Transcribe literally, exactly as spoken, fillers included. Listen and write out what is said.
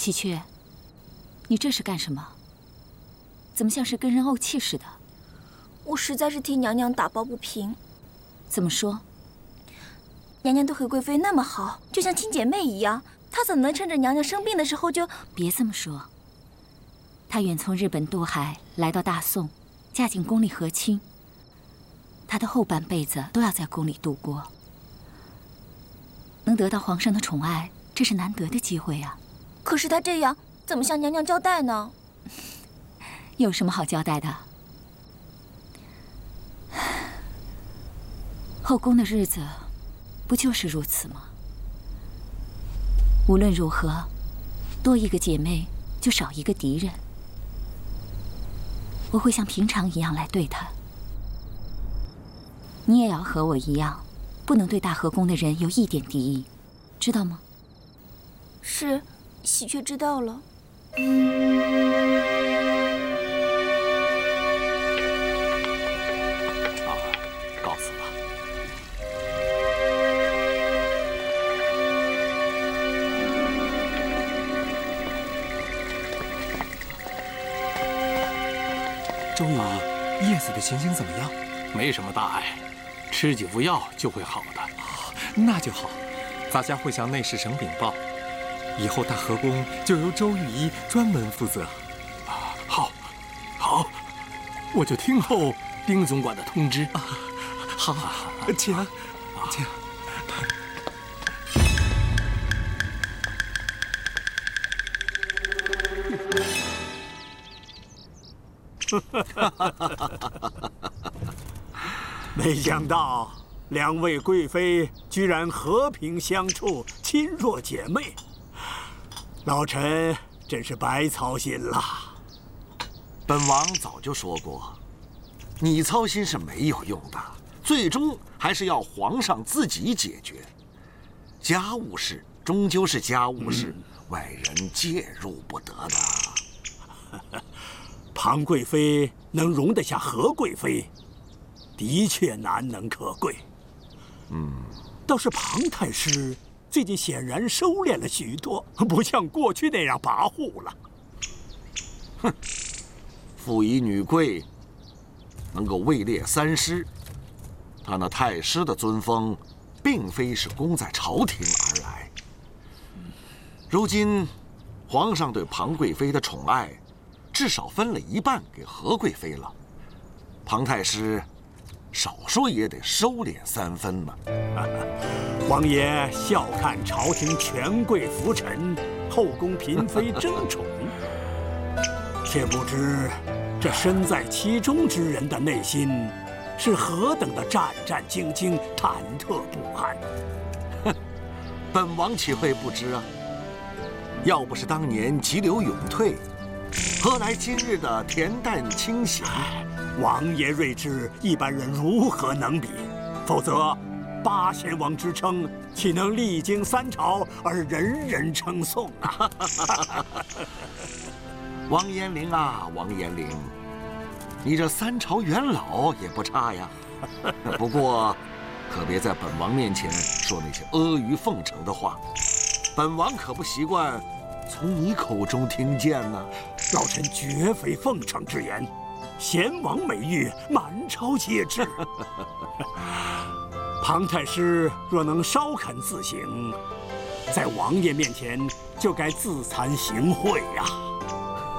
喜鹊，你这是干什么？怎么像是跟人怄气似的？ 我实在是替娘娘打抱不平。 怎么说？ 娘娘对何贵妃那么好，就像亲姐妹一样，她怎能趁着娘娘生病的时候就…… 别这么说。她远从日本渡海来到大宋，嫁进宫里和亲。她的后半辈子都要在宫里度过。能得到皇上的宠爱，这是难得的机会啊。 可是她这样怎么向娘娘交代呢？ 有什么好交代的？后宫的日子不就是如此吗？无论如何，多一个姐妹就少一个敌人。我会像平常一样来对她。你也要和我一样，不能对大和宫的人有一点敌意，知道吗？ 是，喜鹊知道了。 啊，告辞了。 周宇，叶子的情形怎么样？ 没什么大碍，吃几副药就会好的。 哦，那就好。咱家会向内侍省禀报，以后大和宫就由周御医专门负责。 啊，好，好，我就听候丁总管的通知。 啊，好，请，请。 没想到两位贵妃居然和平相处，亲若姐妹，老臣真是白操心了。 本王早就说过，你操心是没有用的，最终还是要皇上自己解决。家务事终究是家务事，嗯、外人介入不得的。 庞贵妃能容得下何贵妃，的确难能可贵。 嗯， 倒是庞太师最近显然收敛了许多，不像过去那样跋扈了。 哼，傅仪女贵能够位列三师，她那太师的尊封，并非是功在朝廷而来。如今，皇上对庞贵妃的宠爱，至少分了一半给何贵妃了。庞太师，少说也得收敛三分呢。 王爷笑看朝廷权贵浮沉，后宫嫔妃争宠，却不知这身在其中之人的内心是何等的战战兢兢、忐忑不安。 哼，本王岂会不知啊？要不是当年急流勇退，何来今日的恬淡清闲？ 王爷睿智，一般人如何能比？否则，八贤王之称岂能历经三朝而人人称颂啊？ 王延龄啊，王延龄，你这三朝元老也不差呀。不过，可别在本王面前说那些阿谀奉承的话，本王可不习惯从你口中听见呢。 老臣绝非奉承之言。贤王美誉，满朝皆知。庞太师若能稍肯自省，在王爷面前就该自惭形秽呀。